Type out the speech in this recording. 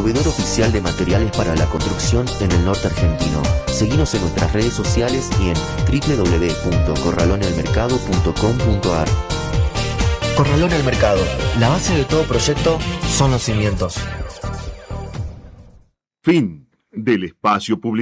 proveedor oficial de materiales para la construcción en el norte argentino. Seguinos en nuestras redes sociales y en www.corralonelmercado.com.ar. Corralón El Mercado. La base de todo proyecto son los cimientos. Fin del espacio publicitario.